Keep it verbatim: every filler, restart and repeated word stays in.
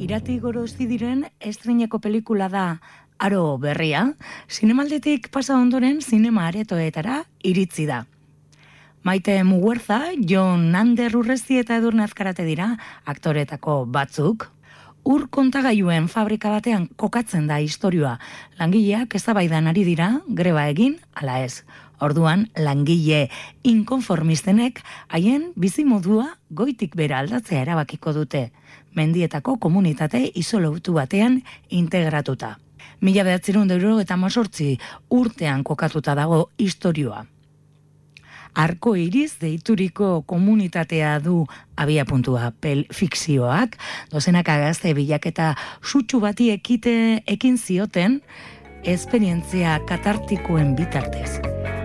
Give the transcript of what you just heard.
Irati Goroszi diren estreineko pelikula da Aro berria, zinemaldetik pasa ondoren zinema aretoetara iritzi da. Maite Muguerza, Jon Ander Urresti eta Edurne Azkarate dira aktoretako batzuk. Ur kontagailuen fabrika batean kokatzen da istorioa. Langileak eztabaidan ari dira, greba egin, ala ez. Orduan, langile inkonformistenek haien bizimodua goitik bera aldatzea erabakiko dute. Mendietako komunitate isolotu batean integratuta. Mila bederatzirun euro eta mazortzi urtean kokatuta dago istorioa. Arko iriz deituriko komunitatea du abiapuntua pel fikzioak, dozenaka gazte bilaketa sutsu bati ekite ekin zioten esperientzia katartikoen bitartez.